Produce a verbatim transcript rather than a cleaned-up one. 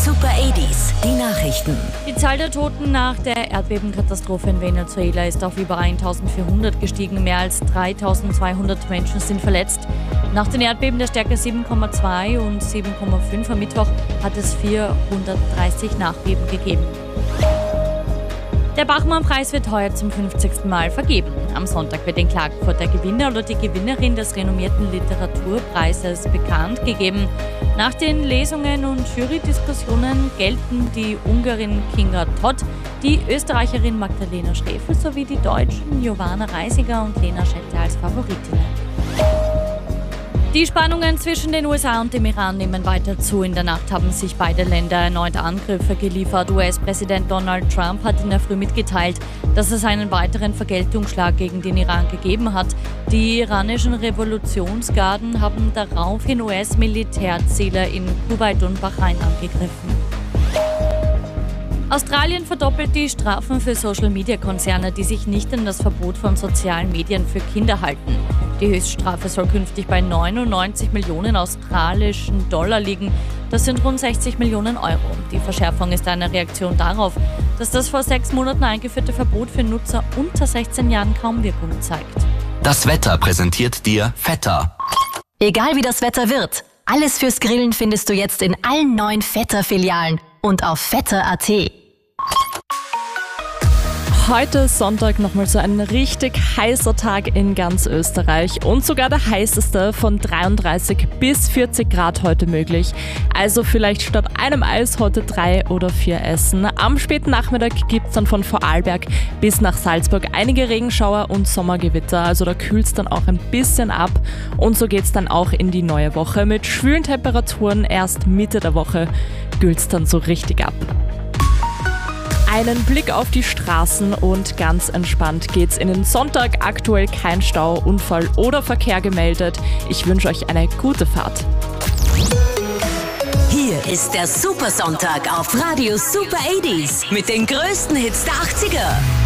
Super achtziger, die Nachrichten. Die Zahl der Toten nach der Erdbebenkatastrophe in Venezuela ist auf über eintausendvierhundert gestiegen. Mehr als dreitausendzweihundert Menschen sind verletzt. Nach den Erdbeben der Stärke sieben Komma zwei und sieben Komma fünf am Mittwoch hat es vierhundertdreißig Nachbeben gegeben. Der Bachmann-Preis wird heuer zum fünfzigsten Mal vergeben. Am Sonntag wird in Klagenfurt der Gewinner oder die Gewinnerin des renommierten Literaturpreises bekannt gegeben. Nach den Lesungen und Jurydiskussionen gelten die Ungarin Kinga Todt, die Österreicherin Magdalena Schrefel sowie die Deutschen Giovanna Reisiger und Lena Schette als Favoritinnen. Die Spannungen zwischen den U S A und dem Iran nehmen weiter zu. In der Nacht haben sich beide Länder erneut Angriffe geliefert. U S-Präsident Donald Trump hat in der Früh mitgeteilt, dass es einen weiteren Vergeltungsschlag gegen den Iran gegeben hat. Die iranischen Revolutionsgarden haben daraufhin U S-Militärziele in Kuwait und Bahrain angegriffen. Australien verdoppelt die Strafen für Social-Media-Konzerne, die sich nicht an das Verbot von sozialen Medien für Kinder halten. Die Höchststrafe soll künftig bei neunundneunzig Millionen australischen Dollar liegen. Das sind rund sechzig Millionen Euro. Die Verschärfung ist eine Reaktion darauf, dass das vor sechs Monaten eingeführte Verbot für Nutzer unter sechzehn Jahren kaum Wirkung zeigt. Das Wetter präsentiert dir Vetter. Egal wie das Wetter wird, alles fürs Grillen findest du jetzt in allen neuen Vetter-Filialen und auf vetter punkt a t. Heute Sonntag nochmal so ein richtig heißer Tag in ganz Österreich und sogar der heißeste, von dreiunddreißig bis vierzig Grad heute möglich. Also vielleicht statt einem Eis heute drei oder vier essen. Am späten Nachmittag gibt es dann von Vorarlberg bis nach Salzburg einige Regenschauer und Sommergewitter. Also da kühlt es dann auch ein bisschen ab und so geht es dann auch in die neue Woche. Mit schwülen Temperaturen erst Mitte der Woche kühlt es dann so richtig ab. Einen Blick auf die Straßen und ganz entspannt geht's in den Sonntag. Aktuell kein Stau, Unfall oder Verkehr gemeldet. Ich wünsche euch eine gute Fahrt. Hier ist der Super Sonntag auf Radio Super achtziger mit den größten Hits der achtziger.